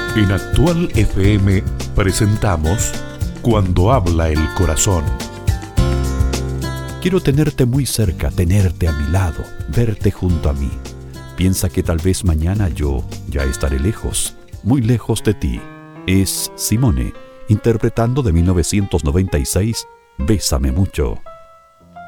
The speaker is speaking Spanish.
En Actual FM presentamos Cuando habla el corazón. Quiero tenerte muy cerca, tenerte a mi lado, verte junto a mí. Piensa que tal vez mañana yo ya estaré lejos, muy lejos de ti. Es Simone, interpretando de 1996, Bésame mucho.